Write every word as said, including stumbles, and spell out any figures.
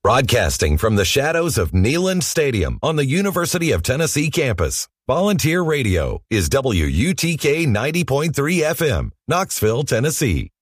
Broadcasting from the shadows of Neyland Stadium on the University of Tennessee campus, Volunteer Radio is W U T K ninety point three F M, Knoxville, Tennessee.